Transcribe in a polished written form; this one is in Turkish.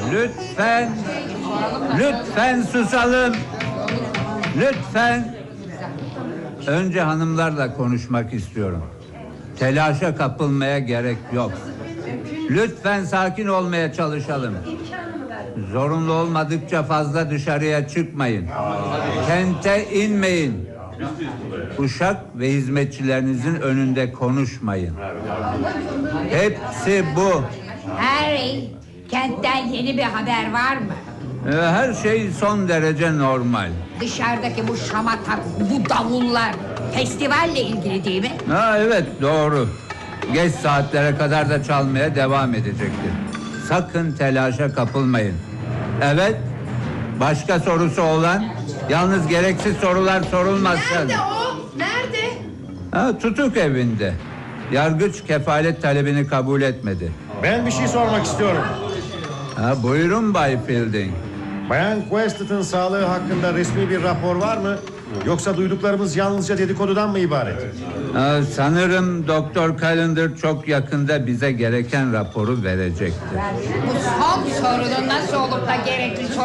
Lütfen. Lütfen susalım. Lütfen. Önce hanımlarla konuşmak istiyorum. Telaşa kapılmaya gerek yok. Lütfen sakin olmaya çalışalım. Zorunlu olmadıkça fazla dışarıya çıkmayın. Kente inmeyin. Uşak ve hizmetçilerinizin önünde konuşmayın. Hepsi bu. Harry, kentten yeni bir haber var mı? Her şey son derece normal. Dışarıdaki bu şamatak, bu davullar festivalle ilgili değil mi? Evet, doğru. Geç saatlere kadar da çalmaya devam edecektir. Sakın telaşa kapılmayın. Evet, başka sorusu olan, yalnız gereksiz sorular sorulmasın. Nerede o? Nerede? Tutuk evinde. Yargıç kefalet talebini kabul etmedi. Ben bir şey sormak istiyorum. Buyurun Bay Fielding. Bayan Questett'ın sağlığı hakkında resmi bir rapor var mı? Yoksa duyduklarımız yalnızca dedikodudan mı ibaret? Sanırım Doktor Callender çok yakında bize gereken raporu verecektir. Bu son sorunun nasıl olup da gerekli